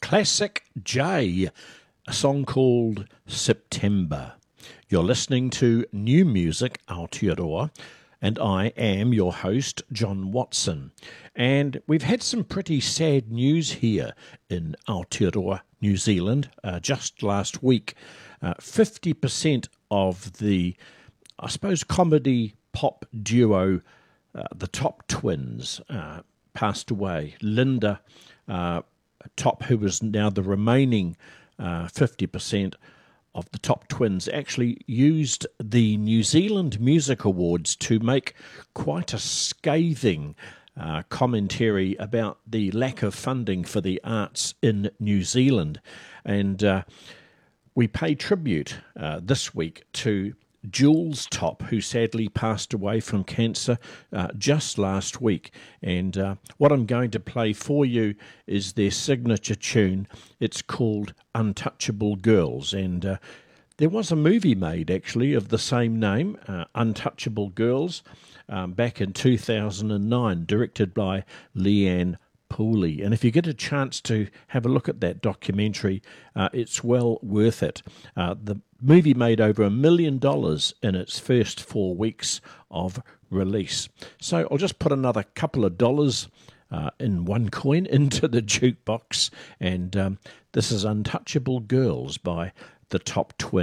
Classic J, a song called September. You're listening to New Music Aotearoa, and I am your host, John Watson. And we've had some pretty sad news here in Aotearoa, New Zealand, just last week. 50% of the, I suppose, comedy pop duo, the Top Twins, passed away. Linda Top, who was now the remaining 50% of the Top Twins, actually used the New Zealand Music Awards to make quite a scathing commentary about the lack of funding for the arts in New Zealand. And we pay tribute this week to Jules Top, who sadly passed away from cancer just last week. And what I'm going to play for you is their signature tune. It's called Untouchable Girls. And there was a movie made, actually, of the same name, Untouchable Girls, back in 2009, directed by Leanne Pooley. And if you get a chance to have a look at that documentary, it's well worth it. The movie made over $1 million in its first 4 weeks of release. So I'll just put another couple of dollars in one coin into the jukebox, and this is Untouchable Girls by the Top Twins.